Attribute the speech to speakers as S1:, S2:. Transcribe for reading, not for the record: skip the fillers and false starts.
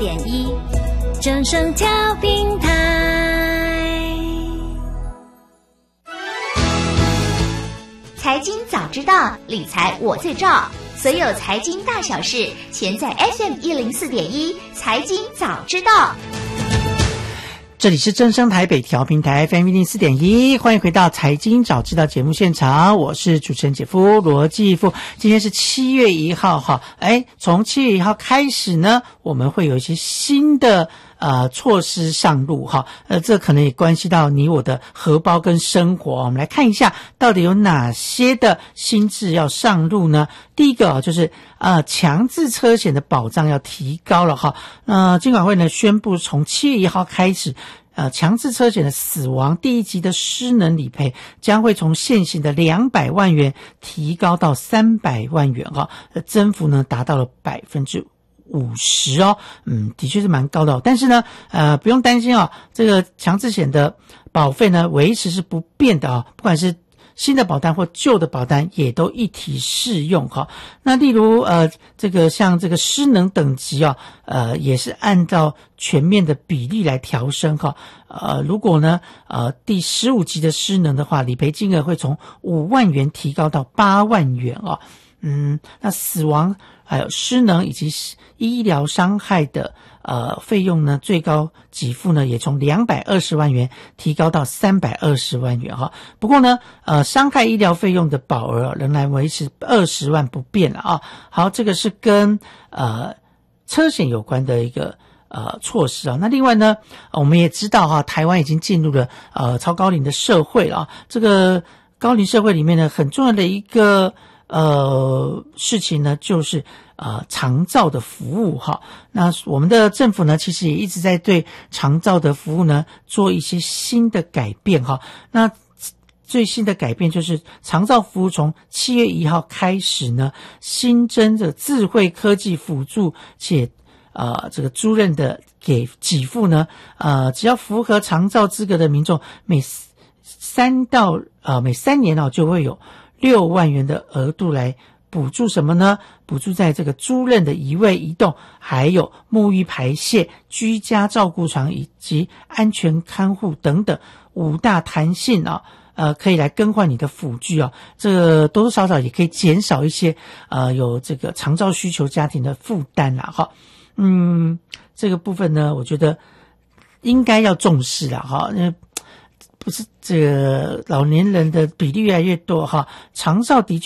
S1: 104.1正声调频台。
S2: 财经早知道，理财我最照。所有财经大小事，全在 FM104.1财经早知道。
S3: 这里是正声台北调频台 FM104.1，欢迎回到财经早知道节目现场，我是主持人姐夫罗继富。今天是7月1号哈，从7月1号开始呢，我们会有一些新的措施上路哈，这可能也关系到你我的荷包跟生活。我们来看一下到底有哪些的新制要上路呢？第一个就是强制车险的保障要提高了哈。金管会呢宣布从7月1号开始，强制车险的死亡第一级的失能理赔将会从现行的200万元提高到300万元哈，增幅呢达到了50%哦，的确是蛮高的哦。但是呢，不用担心哦，这个强制险的保费呢维持是不变的哦，不管是新的保单或旧的保单也都一体适用哈。那例如这个像这个失能等级哦，也是按照全面的比例来调升哈。如果呢第15级的失能的话，理赔金额会从5万元提高到8万元哦。那死亡还有失能以及医疗伤害的费用呢，最高给付呢也从220万元提高到320万元哈。不过呢伤害医疗费用的保额仍然维持20万不变了啊。好，这个是跟车险有关的一个措施啊。那另外呢，我们也知道哈，台湾已经进入了超高龄的社会了啊。这个高龄社会里面呢，很重要的一个事情呢，就是长照的服务哈。那我们的政府呢，其实也一直在对长照的服务呢做一些新的改变哈。那最新的改变就是长照服务从7月1号开始呢，新增的智慧科技辅助且这个租赁的给付呢，只要符合长照资格的民众，每3年就会有6万元的额度来补助什么呢？补助在这个租赁的移位移动，还有沐浴排泄、居家照顾床以及安全看护等等5大弹性可以来更换你的辅具这个多多少少也可以减少一些有这个长照需求家庭的负担啦哈。这个部分呢，我觉得应该要重视啦哈，不是这个老年人的比例越来越多哈，长照的确